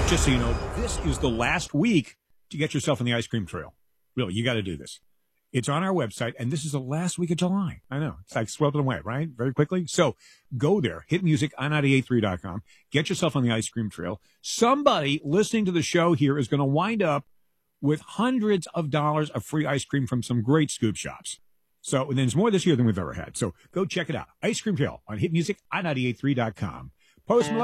Just so you know, this is the last week to get yourself on the ice cream trail. Really, you got to do this. It's on our website, and this is the last week of July. I know. It's like swept away, right? Very quickly. So go there, hit music on 983.com, get yourself on the ice cream trail. Somebody listening to the show here is going to wind up with hundreds of dollars of free ice cream from some great scoop shops. So and there's more this year than we've ever had. So go check it out. Ice Cream Trail on hit music on 983.com. Post Malone.